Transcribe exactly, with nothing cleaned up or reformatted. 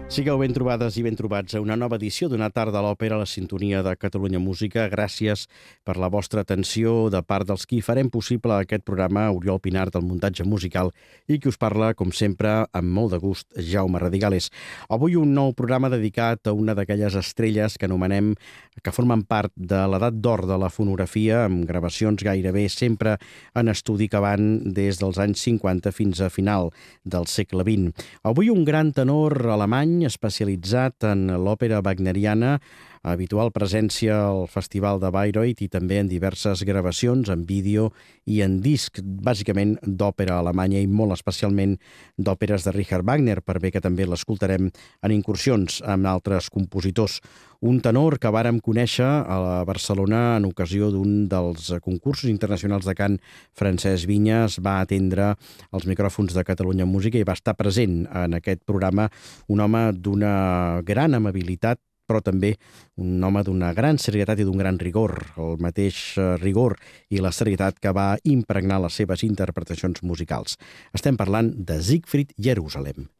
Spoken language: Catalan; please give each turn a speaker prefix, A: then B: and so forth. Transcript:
A: Sigueu ben trobades i ben trobats a una nova edició d'Una tarda a l'òpera a la sintonia de Catalunya Música. Gràcies per la vostra atenció de part dels qui farem possible aquest programa, Oriol Pinar del muntatge musical i qui us parla, com sempre, amb molt de gust, Jaume Radigales. Avui un nou programa dedicat a una d'aquelles estrelles que anomenem que formen part de l'edat d'or de la fonografia, amb gravacions gairebé sempre en estudi que van des dels anys cinquanta fins a final del segle vint. Avui un gran tenor alemany especialitzat en l'òpera wagneriana, habitual presència al Festival de Bayreuth i també en diverses gravacions en vídeo i en disc, bàsicament d'òpera alemanya i molt especialment d'òperes de Richard Wagner, per bé que també l'escoltarem en incursions amb altres compositors. Un tenor que vàrem conèixer a Barcelona en ocasió d'un dels concursos internacionals de cant. Francesc Vinyes va atendre els micròfons de Catalunya Música i va estar present en aquest programa, un home d'una gran amabilitat, però també un home d'una gran serietat i d'un gran rigor, el mateix rigor i la serietat que va impregnar les seves interpretacions musicals. Estem parlant de Siegfried Jerusalem.